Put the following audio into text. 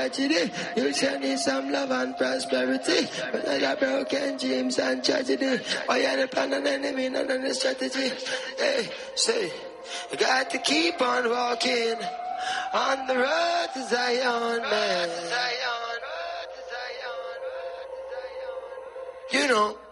tragedy. You shall need some love and prosperity, but not a broken dreams and tragedy. Oh, yeah, the plan and enemy, none of the strategy. Hey, say, you got to keep on walking on the road to Zion, man. You know.